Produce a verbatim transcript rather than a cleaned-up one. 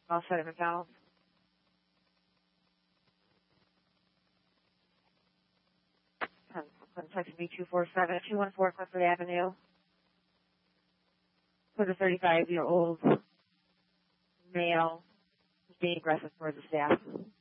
All set at McDonald's. Texas B two four seven, two one four Clifford Avenue. For the thirty-five-year-old male being aggressive towards the staff.